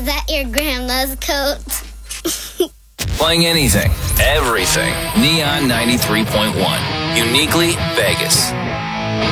Is that your grandma's coat? Playing anything, everything. Neon 93.1. Uniquely Vegas.